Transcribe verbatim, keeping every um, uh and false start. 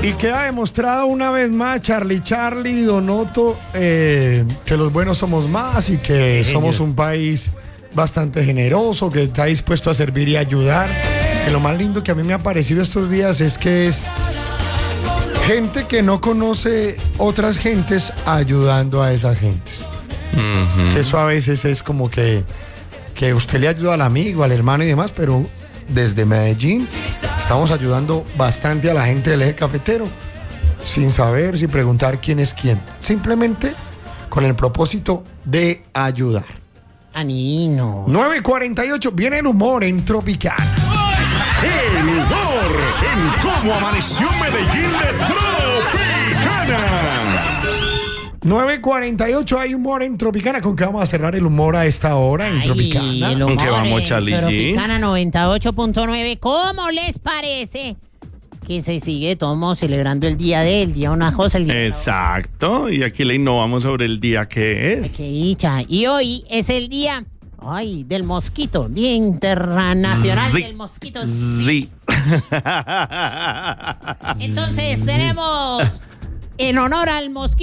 Y queda demostrado una vez más, Charlie Charlie, Donoto, eh, que los buenos somos más y que somos un país bastante generoso, que está dispuesto a servir y ayudar. Que lo más lindo que a mí me ha parecido estos días es que es gente que no conoce otras gentes ayudando a esas gentes. Uh-huh. Que eso a veces es como que, que usted le ayuda al amigo, al hermano y demás, pero desde Medellín estamos ayudando bastante a la gente del eje cafetero, sin saber, sin preguntar quién es quién. Simplemente con el propósito de ayudar. Anino. nueve cuarenta y ocho, viene el humor en Tropicana. El humor en Cómo Amaneció Medellín de Tropicana. nueve cuarenta y ocho, hay humor en Tropicana. ¿Con qué vamos a cerrar el humor a esta hora en Ay, Tropicana? el humor ¿Con qué vamos, en Charlie G? Tropicana noventa y ocho punto nueve. ¿Cómo les parece que se sigue tomo celebrando el día de él? Día una cosa, el día Exacto, y aquí le innovamos sobre el día que Ay, es. qué dicha. Y hoy es el día, ay, del mosquito, Día Internacional Sí. del Mosquito. Sí. Entonces tenemos, en honor al mosquito,